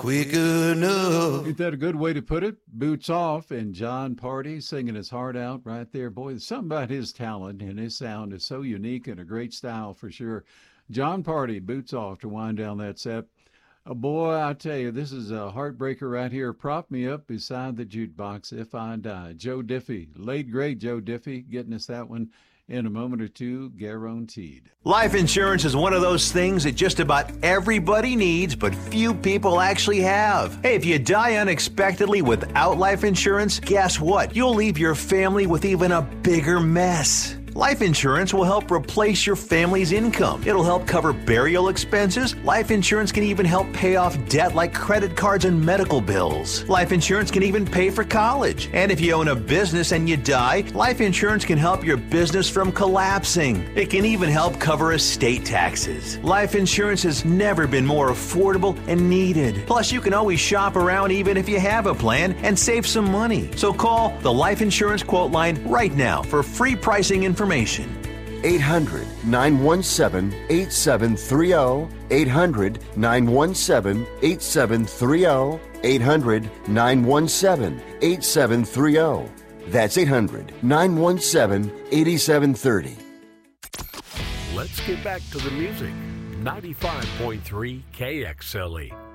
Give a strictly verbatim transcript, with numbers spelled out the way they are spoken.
quick enough. Ain't that a good way to put it? Boots Off, and John Party singing his heart out right there. Boy, there's something about his talent, and his sound is so unique and a great style for sure. John Party, Boots Off, to wind down that set. Oh, boy, I tell you, this is a heartbreaker right here. Prop Me Up Beside the Jukebox If I Die. Joe Diffie, late great Joe Diffie, getting us that one in a moment or two, guaranteed. Life insurance is one of those things that just about everybody needs, but few people actually have. Hey, if you die unexpectedly without life insurance, guess what? You'll leave your family with even a bigger mess. Life insurance will help replace your family's income. It'll help cover burial expenses. Life insurance can even help pay off debt like credit cards and medical bills. Life insurance can even pay for college. And if you own a business and you die, life insurance can help your business from collapsing. It can even help cover estate taxes. Life insurance has never been more affordable and needed. Plus, you can always shop around even if you have a plan and save some money. So call the Life Insurance Quote Line right now for free pricing information. eight hundred, nine one seven, eight seven three zero. eight hundred, nine one seven, eight seven three zero. eight hundred, nine one seven, eight seven three zero. That's eight hundred, nine one seven, eight seven three zero. Let's get back to the music. ninety-five point three K X L E.